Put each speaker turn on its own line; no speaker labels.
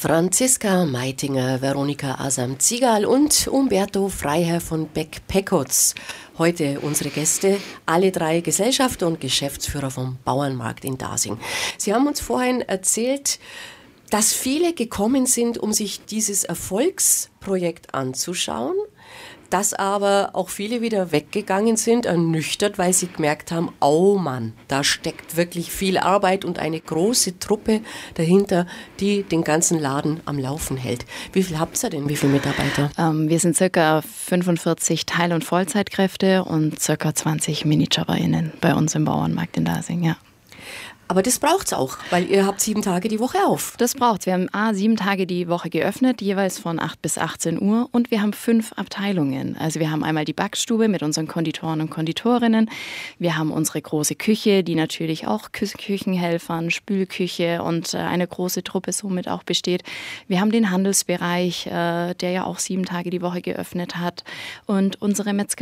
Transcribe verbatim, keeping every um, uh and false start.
Franziska Meitinger, Veronika Asam-Ziegal und Umberto Freiherr von Beck-Pecotz. Heute unsere Gäste, alle drei Gesellschafter und Geschäftsführer vom Bauernmarkt in Dasing. Sie haben uns vorhin erzählt, dass viele gekommen sind, um sich dieses Erfolgsprojekt anzuschauen, dass aber auch viele wieder weggegangen sind, ernüchtert, weil sie gemerkt haben, oh Mann, da steckt wirklich viel Arbeit und eine große Truppe dahinter, die den ganzen Laden am Laufen hält. Wie viel habt ihr denn? Wie viele Mitarbeiter?
Ähm, wir sind circa fünfundvierzig Teil- und Vollzeitkräfte und circa zwanzig MiniJobberInnen bei uns im Bauernmarkt in Dasing, ja.
Aber das braucht's auch, weil ihr habt sieben Tage die Woche auf.
Das braucht's. Wir haben A, sieben Tage die Woche geöffnet, jeweils von acht bis achtzehn Uhr, und wir haben fünf Abteilungen. Also wir haben einmal die Backstube mit unseren Konditoren und Konditorinnen. Wir haben unsere große Küche, die natürlich auch Kü- Küchenhelfern, Spülküche und äh, eine große Truppe somit auch besteht. Wir haben den Handelsbereich, äh, der ja auch sieben Tage die Woche geöffnet hat, und unsere Metzgerei